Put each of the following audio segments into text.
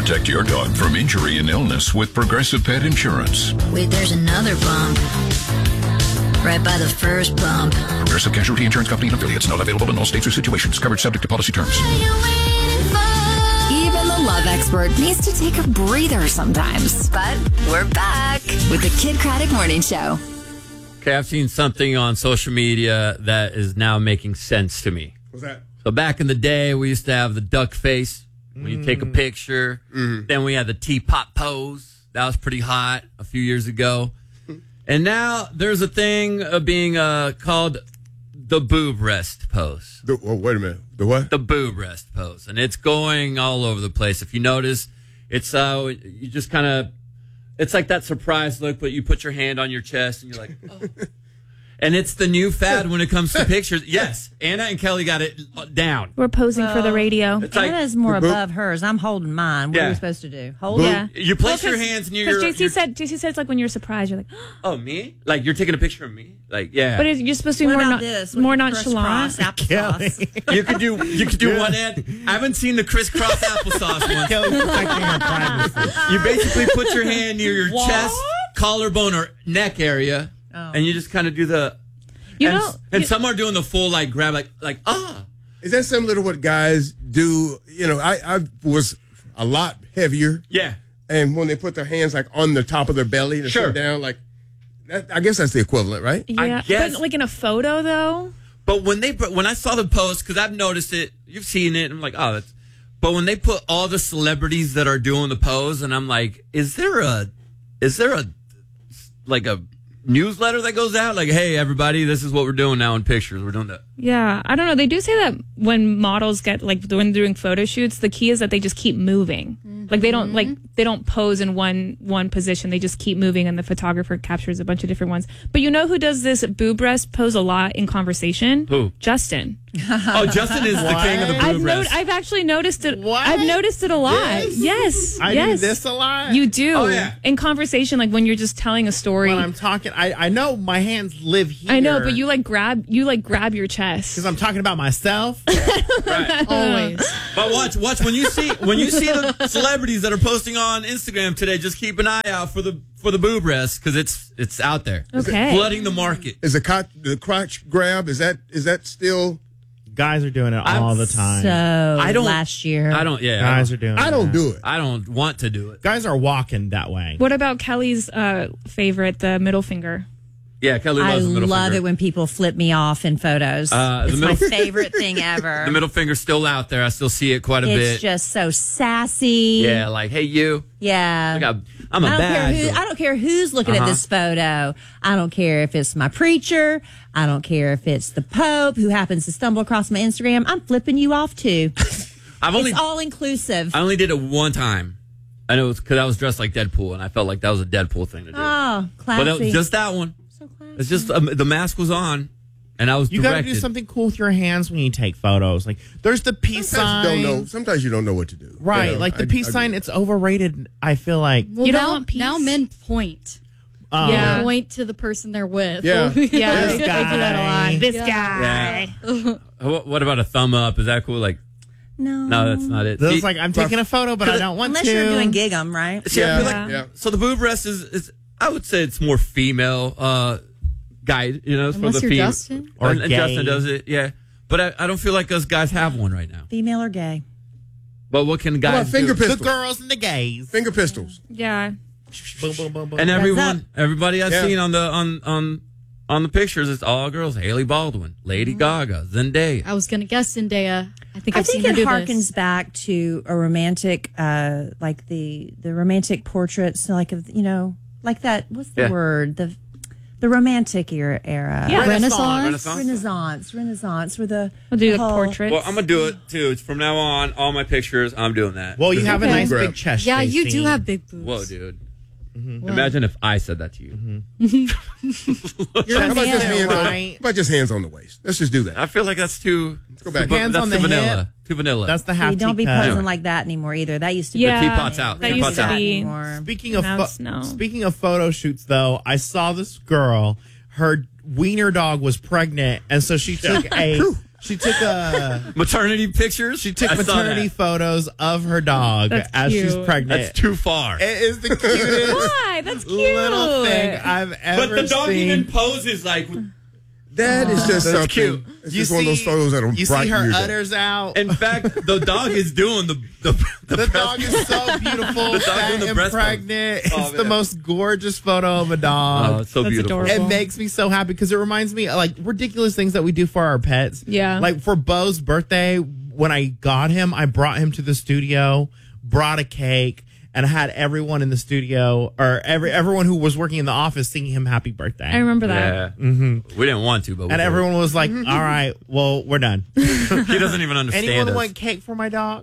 Protect your dog from injury and illness with Progressive Pet Insurance. Wait, there's another bump. Right by the first bump. Progressive Casualty Insurance Company and affiliates. Not available in all states or situations. Coverage subject to policy terms. Even the love expert needs to take a breather sometimes. But we're back with the Kid Craddock Morning Show. Okay, I've seen something on social media that is now making sense to me. What's that? So back in the day, we used to have the duck face when you take a picture. Then we had the teapot pose. That was pretty hot a few years ago. And now there's a thing being called the boob rest pose. Wait a minute. The what? The boob rest pose. And it's going all over the place. If you notice, it's you just kind of, it's like that surprise look, but you put your hand on your chest and you're like, oh. And it's the new fad when it comes to pictures. Yes, Anna and Kelly got it down. We're posing for the radio. It's like, Anna's more above hers. I'm holding mine. What are we supposed to do? Hold yeah. it? You place your hands near your... Because JC said it's like when you're surprised, you're like, oh, me? Like you're taking a picture of me? Like, yeah. But you're supposed to be more nonchalant. You could do one hand. I haven't seen the crisscross applesauce one. Kelly's protecting her privacy. You basically put your hand near your chest, collarbone, or neck area, and you just kind of do the... And some are doing the full, like, grab, like, ah. Is that similar to what guys do? You know, I was a lot heavier. Yeah. And when they put their hands, like, on the top of their belly and sit down, like, that, I guess that's the equivalent, right? Yeah. I guess. But, like, in a photo, though? But when I saw the post, because I've noticed it, you've seen it, I'm like, oh, that's... But when they put all the celebrities that are doing the pose, and I'm like, is there a newsletter that goes out? Like, hey, everybody, this is what we're doing now in pictures. We're doing that. Yeah, I don't know. They do say that when models get, like, when they're doing photo shoots, the key is that they just keep moving. Like, they don't pose in one position. They just keep moving, and the photographer captures a bunch of different ones. But you know who does this boob rest pose a lot in conversation? Who? Justin. Oh, Justin is the king of the boob rest. I've actually noticed it. What? I've noticed it a lot. Yes. I do this a lot. You do. Oh, yeah. In conversation, like when you're just telling a story. When I'm talking, I know my hands live here. I know, but you grab your chest. Because I'm talking about myself. Right. Always. But watch when you see the celebrities that are posting on Instagram today, just keep an eye out for the boob rest, because it's out there. Okay. Flooding the market. Is the crotch grab, is that still... Guys are doing it all the time. So, last year. Guys are doing it. I don't do it. I don't want to do it. Guys are walking that way. What about Kelly's favorite, the middle finger? Yeah, Kelly loves the middle finger. I love it when people flip me off in photos. It's my favorite thing ever. The middle finger's still out there. I still see it quite a bit. It's just so sassy. Yeah, like, hey, you. Yeah. Look, I'm a bad girl. I don't care who's looking at this photo. I don't care if it's my preacher. I don't care if it's the Pope who happens to stumble across my Instagram. I'm flipping you off, too. It's all inclusive. I only did it one time. I know it's because I was dressed like Deadpool, and I felt like that was a Deadpool thing to do. Oh, classy. But it was just that one. So classy. It's just the mask was on, and I was You got to do something cool with your hands when you take photos. Like, there's the peace sign. Sometimes you don't know what to do. Right. You know, like the peace sign, it's overrated, I feel like. Well, You don't want peace? Now men point. Yeah. Point to the person they're with. Yeah. Yeah, This they do that a lot. This Yeah. guy. What about a thumb up? Is that cool? Like, no, that's not it. It's like, I'm taking a photo, but I don't want Unless to. you're doing gig 'em, right? See, I feel Yeah. like so the boob rest is I would say it's more female guide, it's for Unless the you're female. Justin? Or and gay. Justin does it, yeah. But I don't feel like us guys have one right now. Female or gay? But what can How guys about finger do? pistols? The girls and the gays. Finger pistols. Yeah. Boom, boom, boom, boom. And up. everybody I've Yeah. seen on the pictures, it's all girls. Haley Baldwin, Lady Gaga, Zendaya. I was going to guess Zendaya. I think I I've think seen her it do harkens this. back to a romantic, like the romantic portraits, like like that. What's the word? The romantic era. Yeah. Renaissance. Renaissance. Where We'll do the whole- portraits. Well, I'm gonna do it too. It's from now on. All my pictures, I'm doing that. Well, you have a nice grab. big chest. Yeah, you JC. do have big boobs. Whoa, dude. What? Imagine if I said that to you. You're How a about just man. hands right? how about just hands on the waist? Let's just do that. I feel like that's too. Let's go back. Hands that's on too the vanilla. hip. Too vanilla. That's the See, half don't be teacup. posing like that anymore either. That used to be. Yeah. teapot's out. That Teapot's used to out. be. Anymore. Speaking of photo shoots, though, I saw this girl. Her wiener dog was pregnant, and so she took a She took maternity pictures. She took maternity photos of her dog as she's pregnant. That's too far. It is the cutest Why? That's cute. little thing I've ever seen. But the dog even poses like. That is just something. Cute. It's just one of those photos that'll You brighten see her your day. udders out. In fact, the dog is doing the dog is so beautiful. The dog fat doing the and breast pregnant. pump. It's the most gorgeous photo of a dog. Oh, it's so That's beautiful. adorable. It makes me so happy because it reminds me like ridiculous things that we do for our pets. Yeah. Like for Bo's birthday, when I got him, I brought him to the studio, brought a cake, and I had everyone in the studio or everyone who was working in the office singing him happy birthday. I remember that. Yeah. Mm-hmm. We didn't want to, but we And did. everyone was like, all right, well, we're done. He doesn't even understand Anyone us. want cake for my dog?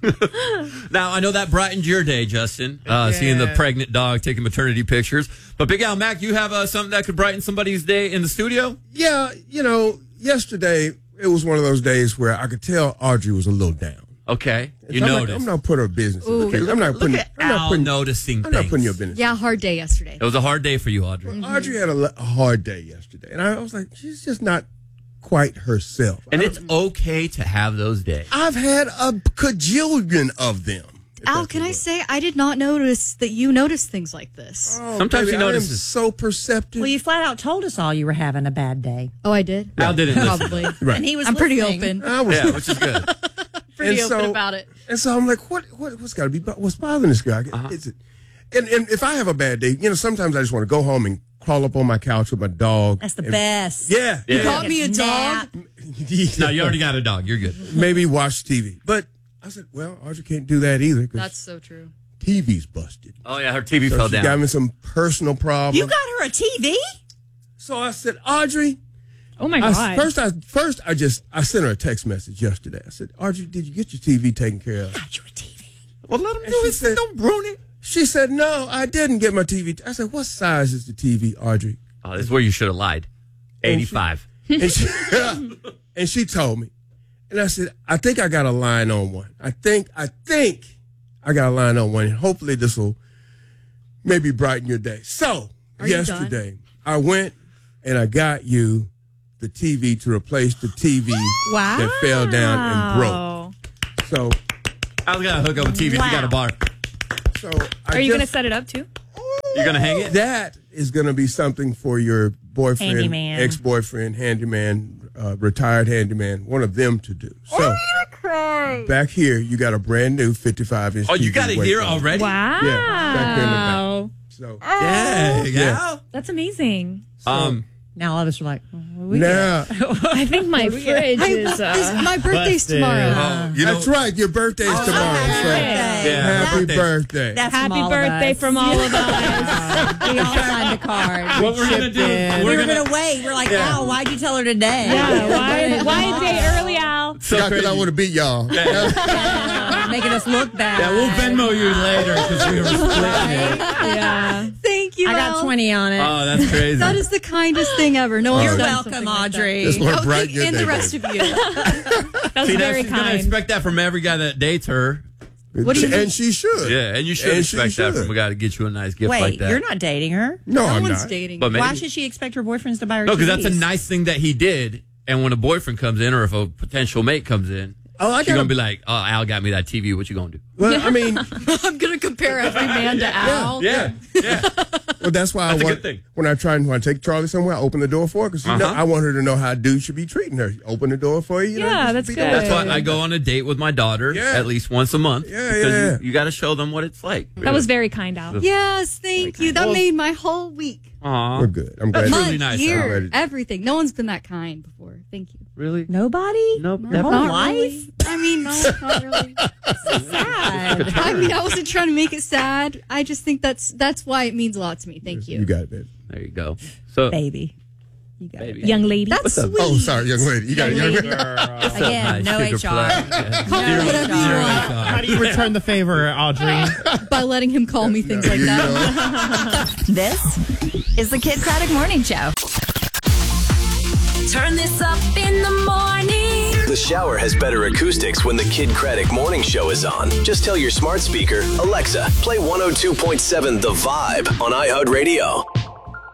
Now, I know that brightened your day, Justin, seeing the pregnant dog taking maternity pictures. But Big Al Mac, you have something that could brighten somebody's day in the studio? Yeah, yesterday it was one of those days where I could tell Audrey was a little down. Okay. You I'm noticed. I'm not putting her business. Ooh. I'm not putting. Look at Al noticing I'm things. not putting your business. Yeah, hard day yesterday. It was a hard day for you, Audrey. Audrey had a hard day yesterday, and I was like, she's just not quite herself. And it's okay to have those days. I've had a cajillion of them. Al, can I say I did not notice that you noticed things like this? Oh, Sometimes baby, you I am notice. so perceptive. Well, you flat out told us all you were having a bad day. Oh, I did? Al didn't listen. Probably. Right. And he was I'm pretty listening. open. I was, Yeah, which is good. Pretty and open so- about it. and so I'm like, what's got to be? What's bothering this guy? Is it? And if I have a bad day, sometimes I just want to go home and crawl up on my couch with my dog. That's the best. Yeah. You got me a Nap. dog? No, you already got a dog. You're good. Maybe watch TV. But I said, well, Audrey can't do that either because That's so true. TV's busted. Oh, yeah, her TV So fell she down. got me some personal problems. You got her a TV? So I said, Audrey. Oh my God. First, I sent her a text message yesterday. I said, Audrey, did you get your TV taken care of? Got you a TV. Well, let him And do she it. said- Don't ruin it. She said, no, I didn't get my TV. I said, what size is the TV, Audrey? Oh, this is where you should have lied. 85. And she, and she told me. And I said, I think I got a line on one. I think I got a line on one. And hopefully this will maybe brighten your day. So Are you yesterday, I went and I got you the TV to replace the TV Wow. that fell down and broke. So, I was going to hook up a TV. You got a bar. so Are you going to set it up too? You're going to hang it? That is going to be something for your boyfriend, Handyman. ex-boyfriend, handyman, retired handyman, one of them to do. So, back here, you got a brand new 55-inch Oh, you TV got it waiting here on you. already? Wow. Yeah, back there in the back. So, Yeah. That's amazing. Now all of us are like, what we now, I think my fridge is. My birthday's busted. tomorrow. that's right. Your birthday's tomorrow. So, Yeah, happy birthday. birthday. That's Happy from all of birthday us. from all of us. We all signed a card. What we're going to do, in. We we're were going gonna wait. We're like, Al, why'd you tell her today? Yeah, why a day early, Al? so Not because I crazy. would have beat y'all. Making us look bad. Yeah, we'll Venmo you later because we were splitting it. Yeah. Thank you, I got Al. 20 on it. Oh, that's crazy. That is the kindest thing ever. No one's You're done welcome, something like that. Audrey. Just want to Oh, brighten your and day. the rest baby. of you. That's See, now very she's going to kind. expect that from every guy that dates her. What do you And she should. Yeah, and you should And she expect that should. from a guy to get you a nice gift Wait, like that. you're not dating her? No, No I'm one's not. dating. But maybe. Why should she expect her boyfriends to buy her No, because that's a TVs? nice thing that he did. And when a boyfriend comes in or if a potential mate comes in, Oh, I she's got going to be like, oh, Al got me that TV. What you going to do? Well, I mean, I'm going to compare every man to Al. Yeah. well, that's why That's a I want good thing. when I take Charlie somewhere, I open the door for her because I want her to know how a dude should be treating her. Open the door for you. You know, Yeah, just that's be good. the- That's why I go on a date with my daughter Yeah. at least once a month. Yeah, because yeah. you got to show them what it's like. That was very kind, Al. Yes, thank you. That made my whole week. Aw. We're good. I'm glad. That's really Month, nice. I'm year, ready. everything. No one's been that kind before. Thank you. Really? Nobody? Nope. Your whole Not life? really. I mean, no, not really. Sad. I mean, I wasn't trying to make it sad. I just think that's why it means a lot to me. Thank you. You got it, baby. There you go. So, Baby. You got Baby. it. Young lady. That's sweet. Oh, sorry, young lady. You got it, young lady. Again, no sugar HR. plug. Yeah. Call me whatever you Zero want How do you return the favor, Audrey? by letting him call me things like that. This is the Kid Craddock Morning Show. Turn this up in the morning. The shower has better acoustics when the Kid Craddock Morning Show is on. Just tell your smart speaker, Alexa, play 102.7 The Vibe on iHeartRadio.